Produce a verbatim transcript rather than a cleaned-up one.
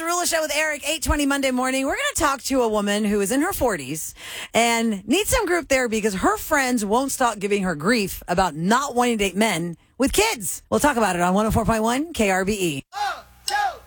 Cerullo Show with Eric, eight twenty Monday morning. We're going to talk to a woman who is in her forties and needs some group therapy because her friends won't stop giving her grief about not wanting to date men with kids. We'll talk about it on one oh four point one K R B E.